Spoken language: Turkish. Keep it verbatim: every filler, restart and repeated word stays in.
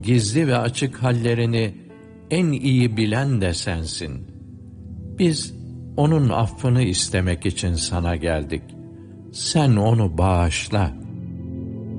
gizli ve açık hallerini en iyi bilen de sensin. Biz onun affını istemek için sana geldik. Sen onu bağışla.